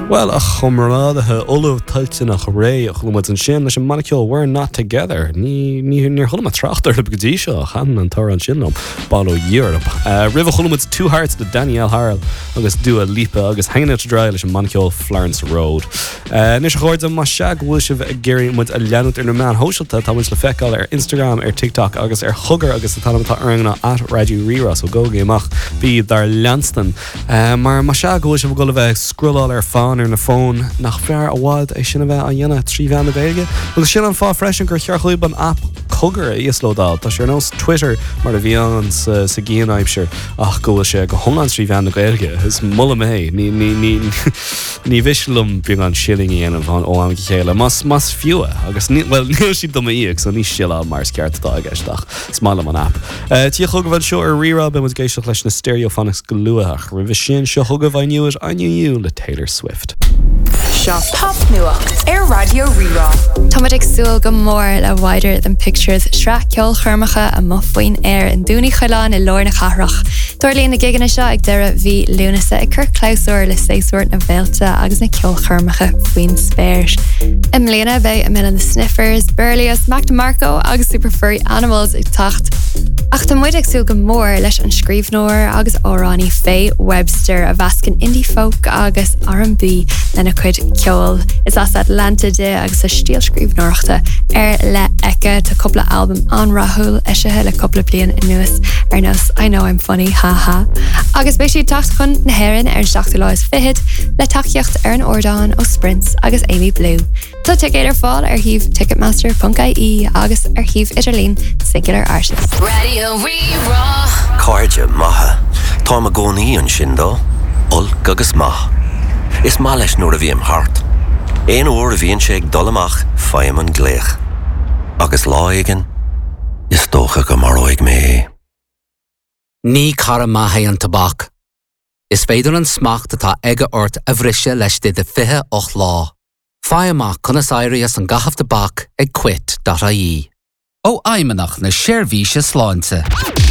Well, a chumrádathe olú tuilte nach ré a chlumat an sin leis an molecule we're not together. Ní níor chulma trachtar le godí seo chan an tar an sinnom Balo Europe. River chulumat Two Hearts de Danielle Harrell agus Dua Lipa agus hanging to dry leis an molecule Florence Road. Nis chóird an mas seag bhfuil se géirí mud a leanút ar na man hóisiilta támuid le feicáil ar Instagram, ar TikTok agus ar chugar agus tánamatá arangna at Radio Rira so go géach bí dar leanstan. Mar mas seag bhfuil se go le bheith scrollál ar fán ar na phone nach fear a bhád é sinna bheith a dhéanana trí bhean na béige. Bhfuil sin an fá freisin gur chearchlúb an app chugar a íoslódáil. Tá sé ar nós Twitter mar a bhíon sa gíon aimsir ach go bhfuil sé go thomlan trí bhean na béige. Is mulla mé. Ní bhislum bhíon an shilling íana bhán ó am chéile. Mas fiúa agus níl si doma íag so ní sila mar sceartadá agaisteach. Smála an app. Tí chugah bhaid seo ar Rira be was géisteach leis na Stereophonics go luach. Ribh sin seo chugah bhaid nuair aniu le Taylor Swift. Shop Pop Nuacht Air Radio Rira. Tomatic Soul go mór le wider than pictures Shrek ceol churmacha a mufuin air in dúni chailán I lorna charrach. Dorlíon na gigana seo ag deire bhí Lunasa ag cur clausúir le séúirt na bhéalta agus na ceol churmacha faoin spéirs. Mléana bheith a mil an the Sniffers, Burleys, Mac DeMarco agus Super Furry Animals ag tacht. Ach tá muid ag súil go mór leis an scríbhneoir agus óránní Faye Webster a bhascin indie folk agus R&B lena chuid ceol is as Atlanta de agus a stíl scríbhneoireachta le Eka tá coppla album an Rahul eisithe le coppla blian in nuas ar nos I know I'm funny haha. Agus béis siad tacht chun na haireann ar an 7 fihid le takeíocht ar an Ordán ó Sprints agus Amy Blue. Tá ticket ar fáil ar híomh Ticketmaster.ie agus ar híomh Idirlín Singular Artist. Radio Rira. Cáirde maithe. Tá a gcónaí an sin dó. Olc agus maith. Is má leis nuair a bhíam hart. Éon uair a bhíonn sé ag dul amach faim an gléach. Agus lá aigen is dócha go mar óig mé. Ní cara maithe an tabhac. Is féidir an smacht atá aige ort a bhriise leis de 28 lá. Fáimach conas éirí as an gahaf tabhac ag quit.ie. Ó aimeach na séirvíse sláinte.